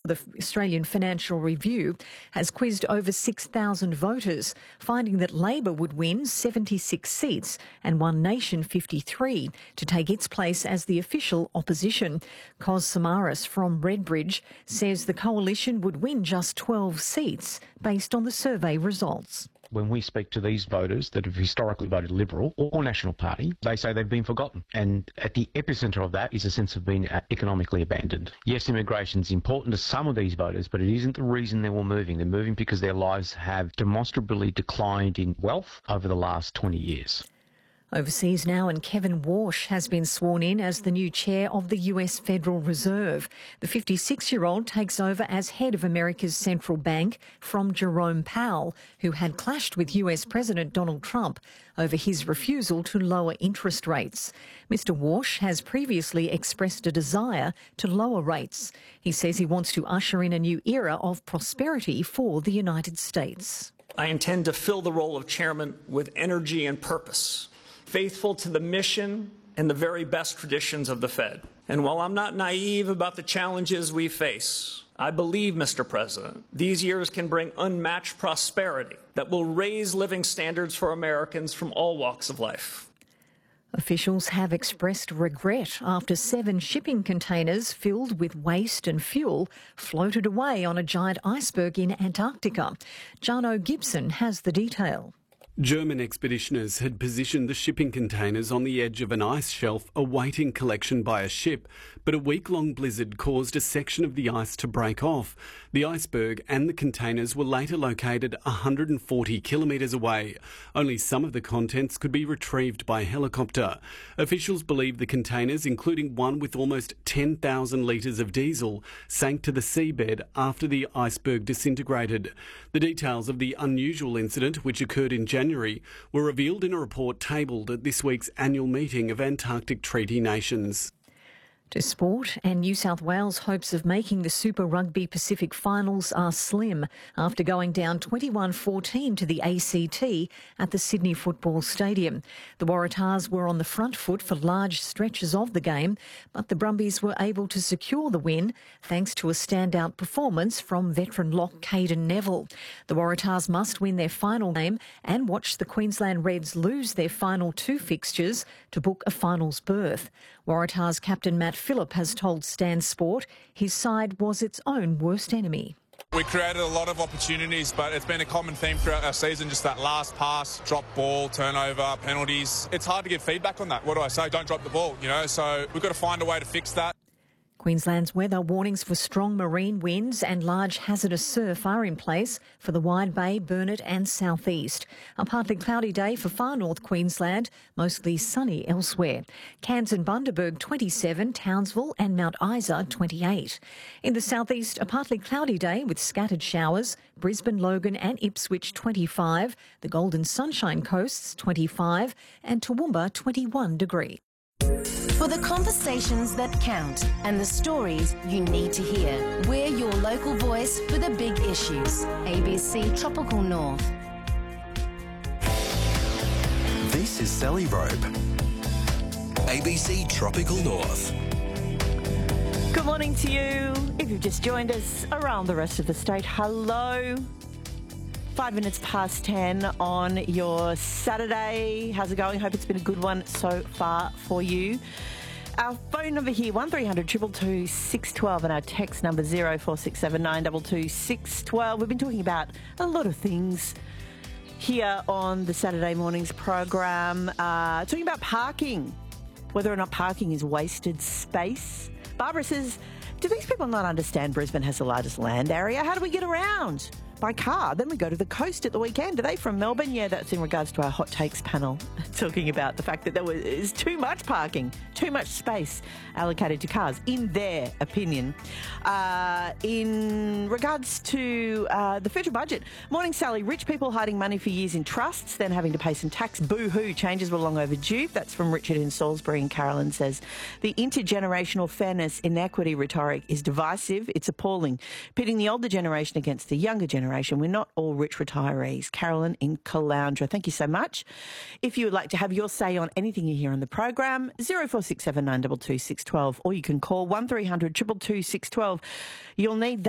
The Australian Financial Review has quizzed over 6,000 voters, finding that Labor would win 76 seats and One Nation 53 to take its place as the official opposition. Cos Samaras from Redbridge says the coalition would win just 12 seats based on the survey results. When we speak to these voters that have historically voted Liberal or National Party, they say they've been forgotten. And at the epicentre of that is a sense of being economically abandoned. Yes, immigration is important to some of these voters, but it isn't the reason they're all moving. They're moving because their lives have demonstrably declined in wealth over the last 20 years. Overseas now, and Kevin Warsh has been sworn in as the new chair of the US Federal Reserve. The 56-year-old takes over as head of America's central bank from Jerome Powell, who had clashed with US President Donald Trump over his refusal to lower interest rates. Mr. Warsh has previously expressed a desire to lower rates. He says he wants to usher in a new era of prosperity for the United States. I intend to fill the role of chairman with energy and purpose, faithful to the mission and the very best traditions of the Fed. And while I'm not naive about the challenges we face, I believe, Mr. President, these years can bring unmatched prosperity that will raise living standards for Americans from all walks of life. Officials have expressed regret after 7 shipping containers filled with waste and fuel floated away on a giant iceberg in Antarctica. Jarno Gibson has the detail. German expeditioners had positioned the shipping containers on the edge of an ice shelf awaiting collection by a ship, but a week-long blizzard caused a section of the ice to break off. The iceberg and the containers were later located 140 kilometres away. Only some of the contents could be retrieved by helicopter. Officials believe the containers, including one with almost 10,000 litres of diesel, sank to the seabed after the iceberg disintegrated. The details of the unusual incident, which occurred in January, were revealed in a report tabled at this week's annual meeting of Antarctic Treaty Nations. To sport, and New South Wales' hopes of making the Super Rugby Pacific finals are slim after going down 21-14 to the ACT at the Sydney Football Stadium. The Waratahs were on the front foot for large stretches of the game, but the Brumbies were able to secure the win thanks to a standout performance from veteran lock Caden Neville. The Waratahs must win their final game and watch the Queensland Reds lose their final 2 fixtures to book a finals berth. Waratahs captain Matt Phillip has told Stan Sport his side was its own worst enemy. We created a lot of opportunities, but it's been a common theme throughout our season, just that last pass, drop ball, turnover, penalties. It's hard to give feedback on that. What do I say? Don't drop the ball, so we've got to find a way to fix that. Queensland's weather warnings for strong marine winds and large hazardous surf are in place for the Wide Bay, Burnett and South East. A partly cloudy day for far north Queensland, mostly sunny elsewhere. Cairns and Bundaberg 27, Townsville and Mount Isa 28. In the South East, a partly cloudy day with scattered showers. Brisbane, Logan and Ipswich 25, the Golden Sunshine Coasts 25 and Toowoomba 21 degrees. For the conversations that count and the stories you need to hear, we're your local voice for the big issues. ABC Tropical North. This is Sally Robe. ABC Tropical North. Good morning to you. If you've just joined us around the rest of the state, hello. 5 minutes past 10 on your Saturday. How's it going? Hope it's been a good one so far for you. Our phone number here, 1300 222 612, and our text number 0467 922 612. We've been talking about a lot of things here on the Saturday morning's program. Talking about parking, whether or not parking is wasted space. Barbara says, do these people not understand Brisbane has the largest land area? How do we get around? By car. Then we go to the coast at the weekend. Are they from Melbourne? Yeah, that's in regards to our hot takes panel, talking about the fact that there is too much parking, too much space allocated to cars, in their opinion. In regards to the federal budget, morning Sally, rich people hiding money for years in trusts, then having to pay some tax. Boo-hoo, changes were long overdue. That's from Richard in Salisbury, and Carolyn says, the intergenerational fairness inequity rhetoric is divisive. It's appalling. Pitting the older generation against the younger generation. We're not all rich retirees. Carolyn in Caloundra. Thank you so much. If you would like to have your say on anything you hear on the program, 0467 922 612, or you can call 1300 222 612. You'll need that.